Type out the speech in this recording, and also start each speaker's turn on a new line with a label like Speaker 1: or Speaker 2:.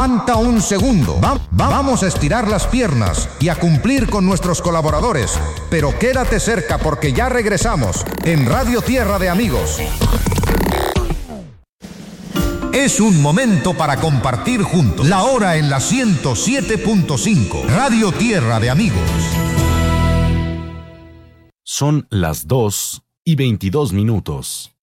Speaker 1: Aguanta un segundo. Vamos a estirar las piernas y a cumplir con nuestros colaboradores. Pero quédate cerca porque ya regresamos en Radio Tierra de Amigos. Es un momento para compartir juntos. La hora en la 107.5. Radio Tierra de Amigos.
Speaker 2: Son las 2:22.